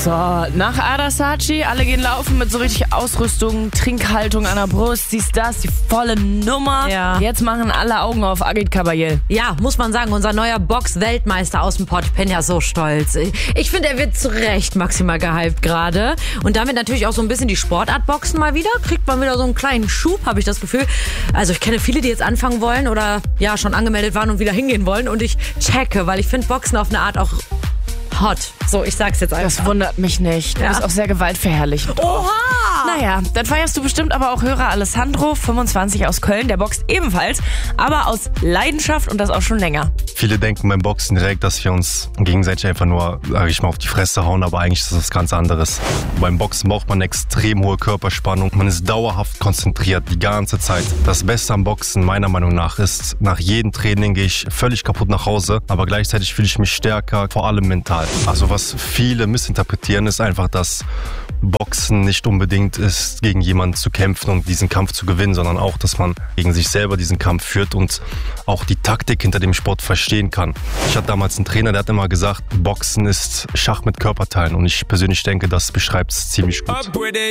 So, nach Adasachi, alle gehen laufen mit so richtig Ausrüstung, Trinkhaltung an der Brust, siehst das, die volle Nummer. Ja. Jetzt machen alle Augen auf Agit Kabayel. Ja, muss man sagen, unser neuer Box-Weltmeister aus dem Pott. Ich bin ja so stolz. Ich finde, er wird zu Recht maximal gehypt gerade. Und damit natürlich auch so ein bisschen die Sportart-Boxen mal wieder. Kriegt man wieder so einen kleinen Schub, habe ich das Gefühl. Also ich kenne viele, die jetzt anfangen wollen oder ja schon angemeldet waren und wieder hingehen wollen. Und ich checke, weil ich finde Boxen auf eine Art auch hot. So, ich sag's jetzt einfach. Das wundert mich nicht. Du bist auch sehr gewaltverherrlichend. Oha! Naja, dann feierst du bestimmt aber auch Hörer Alessandro, 25 aus Köln, der boxt ebenfalls, aber aus Leidenschaft und das auch schon länger. Viele denken beim Boxen direkt, dass wir uns gegenseitig einfach nur, sag ich mal, auf die Fresse hauen, aber eigentlich ist das was ganz anderes. Beim Boxen braucht man extrem hohe Körperspannung. Man ist dauerhaft konzentriert, die ganze Zeit. Das Beste am Boxen, meiner Meinung nach, ist, nach jedem Training gehe ich völlig kaputt nach Hause, aber gleichzeitig fühle ich mich stärker, vor allem mental. Also was viele missinterpretieren, ist einfach, dass Boxen nicht unbedingt ist, gegen jemanden zu kämpfen und diesen Kampf zu gewinnen, sondern auch, dass man gegen sich selber diesen Kampf führt und auch die Taktik hinter dem Sport verstehen kann. Ich hatte damals einen Trainer, der hat immer gesagt, Boxen ist Schach mit Körperteilen und ich persönlich denke, das beschreibt es ziemlich gut.